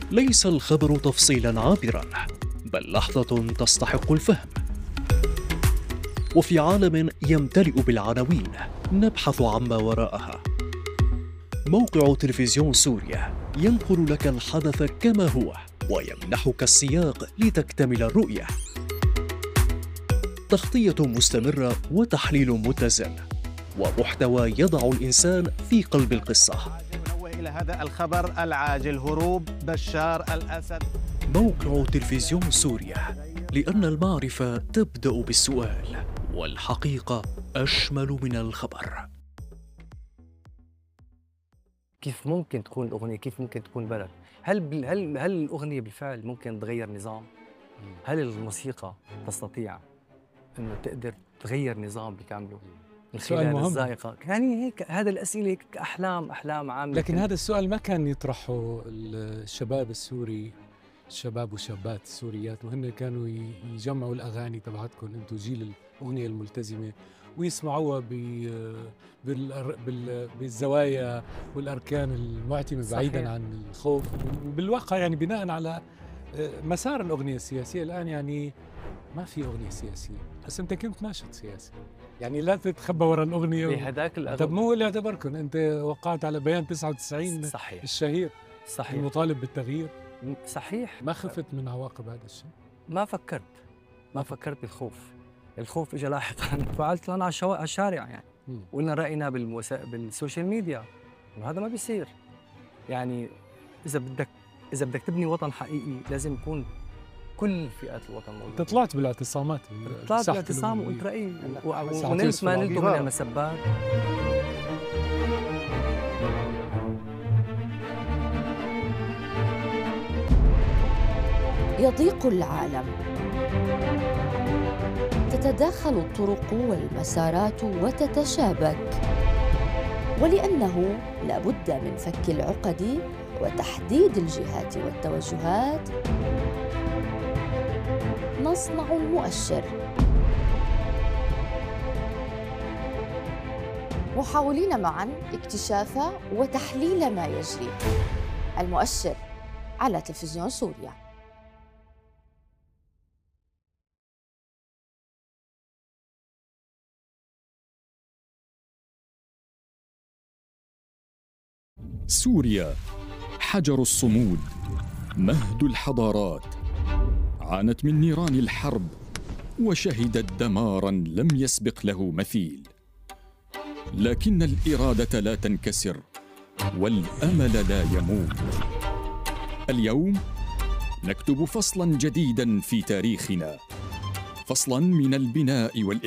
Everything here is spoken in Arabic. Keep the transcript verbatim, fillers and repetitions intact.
ليس الخبر تفصيلا عابرا، بل لحظة تستحق الفهم. وفي عالم يمتلئ بالعناوين نبحث عما وراءها. موقع تلفزيون سوريا ينقل لك الحدث كما هو ويمنحك السياق لتكتمل الرؤية. تغطية مستمرة وتحليل متزن ومحتوى يضع الإنسان في قلب القصة. إلى هذا الخبر العاجل: هروب بشار الأسد. موقع تلفزيون سوريا، لأن المعرفة تبدأ بالسؤال، والحقيقة أشمل من الخبر. كيف ممكن تكون الأغنية؟ كيف ممكن تكون بلد؟ هل بال... هل هل الأغنية بالفعل ممكن تغير نظام؟ هل الموسيقى تستطيع إنه تقدر تغير نظام بكامله من خلال الذائقة؟ يعني هيك هذا الأسئلة هيك أحلام أحلام عامة. لكن هذا السؤال ما كان يطرحه الشباب السوري، الشباب والشابات السوريات، وهن كانوا يجمعوا الأغاني تبعتكم أنتم جيل الأغنية الملتزمة ويسمعوها بالزوايا والأركان المعتمة بعيداً عن الخوف. وبالواقع يعني بناء على مسار الأغنية السياسية الآن يعني ما في أغنية سياسية، بس أنت كنت ناشط سياسي، يعني لا تتخبى وراء الأغنية. بهداك الأغنية طب مو هو اللي اعتبركم؟ أنت وقعت على بيان تسعة وتسعين صحيح الشهير، صحيح، المطالب بالتغيير. صحيح. ما خفت من عواقب هذا الشيء؟ ما فكرت ما فكرت بالخوف. الخوف اجى لاحقا. فعلت انا على الشارع يعني، وقلنا راينا بالوسائل بالسوشيال ميديا، وهذا ما بيصير. يعني اذا بدك اذا بدك تبني وطن حقيقي لازم يكون كل فئات الوطن موجوده. انت طلعت بالاعتصامات، طلعت بالاعتصام وقلت رايي ونلت ما نلته من المسبات. يضيق العالم، تتداخل الطرق والمسارات وتتشابك، ولأنه لا بد من فك العقد وتحديد الجهات والتوجهات، نصنع المؤشر، محاولين معاً اكتشاف وتحليل ما يجري. المؤشر على تلفزيون سوريا. سوريا حجر الصمود، مهد الحضارات، عانت من نيران الحرب وشهدت دماراً لم يسبق له مثيل، لكن الإرادة لا تنكسر والأمل لا يموت. اليوم نكتب فصلاً جديداً في تاريخنا، فصلاً من البناء والإعادة.